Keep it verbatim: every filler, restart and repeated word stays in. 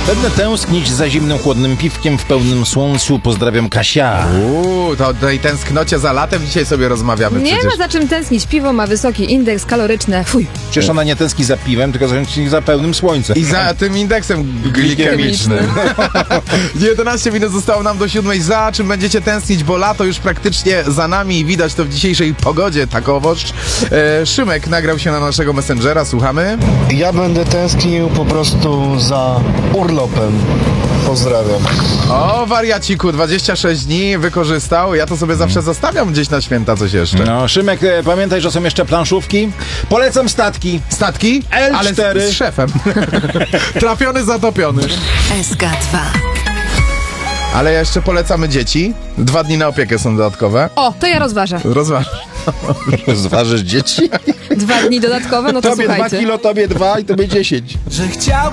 Będę tęsknić za zimnym, chłodnym piwkiem w pełnym słońcu. Pozdrawiam, Kasia. Uuu, to o tej tęsknocie za latem dzisiaj sobie rozmawiamy Nie przecież. ma za czym tęsknić. Piwo ma wysoki indeks kaloryczny. Fuj. Przecież ona nie tęskni za piwem, tylko tęskni za pełnym słońcem. I za tym indeksem glikemicznym. jedenaście minut zostało nam do siódmej. Za czym będziecie tęsknić, bo lato już praktycznie za nami i widać to w dzisiejszej pogodzie, takowoż. E, Szymek nagrał się na naszego Messengera, słuchamy. Ja będę tęsknił po prostu za urlopem. Pozdrawiam. O, wariaciku, dwadzieścia sześć dni wykorzystał. Ja to sobie zawsze zostawiam gdzieś na święta coś jeszcze. No, Szymek, e, pamiętaj, że są jeszcze planszówki. Polecam statki. Statki? L Ale cztery. z, z szefem. Trafiony, zatopiony. S K dwa. Ale jeszcze polecamy dzieci. Dwa dni na opiekę są dodatkowe. O, to ja rozważę. Rozważ. Zważysz dzieci? Dwa dni dodatkowe, no to Tobie dwa słuchajcie. kilo, tobie dwa i tobie dziesięć. Że chciałbym